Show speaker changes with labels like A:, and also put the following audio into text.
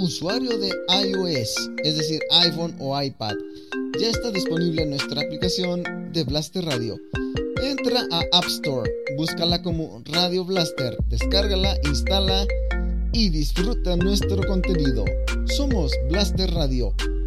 A: usuario de iOS, es decir, iPhone o iPad, ya está disponible nuestra aplicación de Blaster Radio. Entra a App Store, búscala como Radio Blaster, descárgala, instala y disfruta nuestro contenido. Somos Blaster Radio,